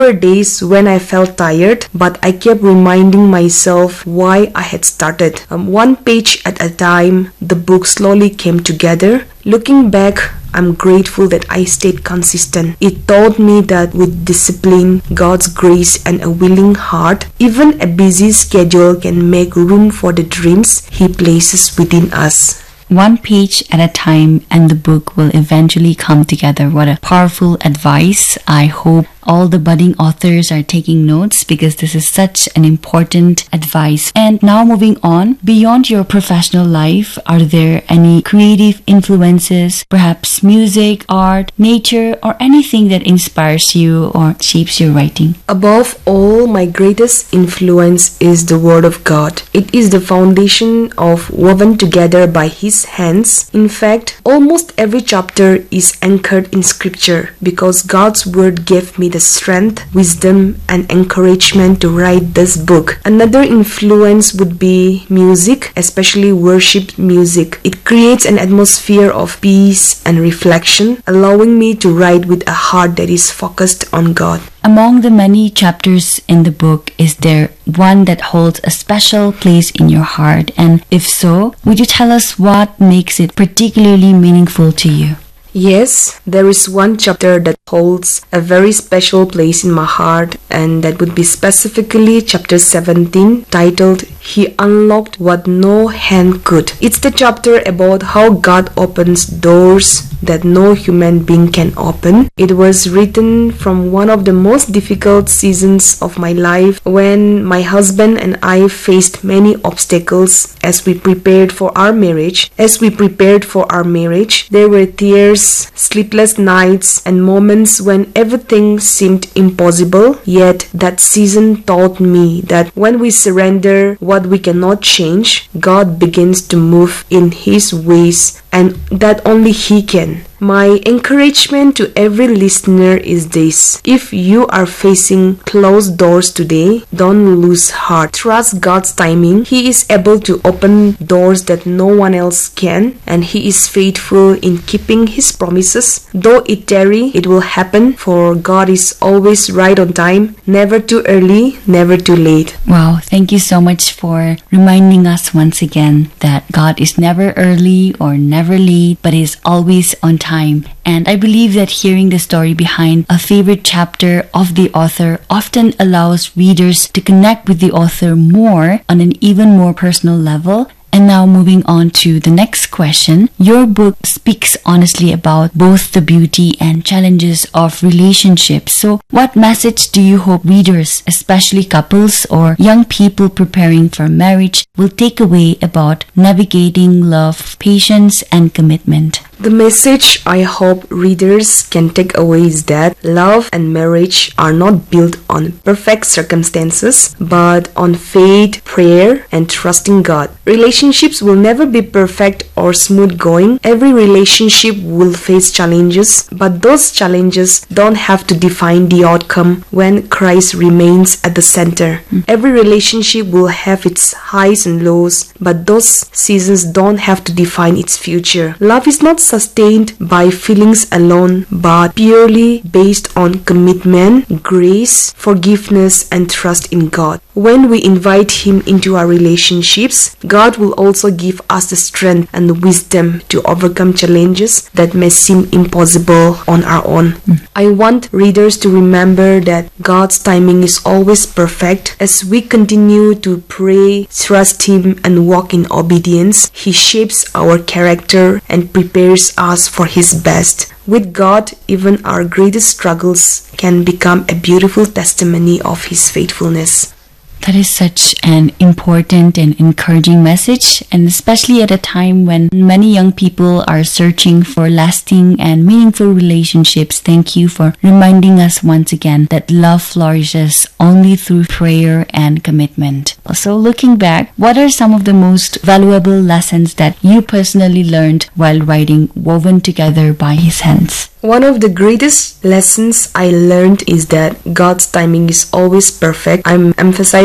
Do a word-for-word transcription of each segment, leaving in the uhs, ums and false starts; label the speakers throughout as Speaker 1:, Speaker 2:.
Speaker 1: were days when I felt tired, but I kept reminding myself why I had started. Um, one page at a time, the book slowly came together. Looking back, I'm grateful that I stayed consistent. It taught me that with discipline, God's grace, and a willing heart, even a busy schedule can make room for the dreams He places within us.
Speaker 2: One page at a time and the book will eventually come together. What a powerful advice. I hope all the budding authors are taking notes because this is such an important advice. And now moving on, beyond your professional life, are there any creative influences, perhaps music, art, nature, or anything that inspires you or shapes your writing?
Speaker 1: Above all, my greatest influence is the Word of God. It is the foundation of woven together by His hands. In fact, almost every chapter is anchored in Scripture because God's Word gave me the strength, wisdom, and encouragement to write this book. Another influence would be music, especially worship music. It creates an atmosphere of peace and reflection, allowing me to write with a heart that is focused on God.
Speaker 2: Among the many chapters in the book, is there one that holds a special place in your heart? And if so, would you tell us what makes it particularly meaningful to you?
Speaker 1: Yes, there is one chapter that holds a very special place in my heart, and that would be specifically chapter seventeen, titled He Unlocked What No Hand Could. It's the chapter about how God opens doors that no human being can open. It was written from one of the most difficult seasons of my life when my husband and I faced many obstacles as we prepared for our marriage. As we prepared for our marriage, there were tears, sleepless nights, and moments when everything seemed impossible. Yet that season taught me that when we surrender what we cannot change, God begins to move in His ways, and that only He can. My encouragement to every listener is this: if you are facing closed doors today, don't lose heart. Trust God's timing. He is able to open doors that no one else can, and He is faithful in keeping His promises. Though it tarry, it will happen, for God is always right on time, never too early, never too late.
Speaker 2: Wow, thank you so much for reminding us once again that God is never early or never late, but is always on time. And I believe that hearing the story behind a favorite chapter of the author often allows readers to connect with the author more on an even more personal level. And now moving on to the next question. Your book speaks honestly about both the beauty and challenges of relationships. So what message do you hope readers, especially couples or young people preparing for marriage, will take away about navigating love, patience, and commitment?
Speaker 1: The message I hope readers can take away is that love and marriage are not built on perfect circumstances, but on faith, prayer, and trusting God. Relationships will never be perfect or smooth going. Every relationship will face challenges, but those challenges don't have to define the outcome when Christ remains at the center. Mm. Every relationship will have its highs and lows, but those seasons don't have to define its future. Love is not sustained by feelings alone, but purely based on commitment, grace, forgiveness, and trust in God. When we invite Him into our relationships, God will also give us the strength and the wisdom to overcome challenges that may seem impossible on our own. Mm. I want readers to remember that God's timing is always perfect. As we continue to pray, trust Him, and walk in obedience, He shapes our character and prepares us for His best. With God, even our greatest struggles can become a beautiful testimony of His faithfulness.
Speaker 2: That is such an important and encouraging message, and especially at a time when many young people are searching for lasting and meaningful relationships. Thank you for reminding us once again that love flourishes only through prayer and commitment. Also, looking back, what are some of the most valuable lessons that you personally learned while writing Woven Together by His Hands?
Speaker 1: One of the greatest lessons I learned is that God's timing is always perfect. I'm emphasizing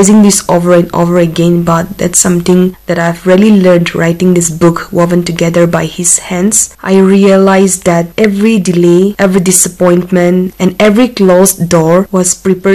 Speaker 1: realizing this over and over again, but that's something that I've really learned writing this book woven together by his hands. I realized that every delay, every disappointment, and every closed door was prepared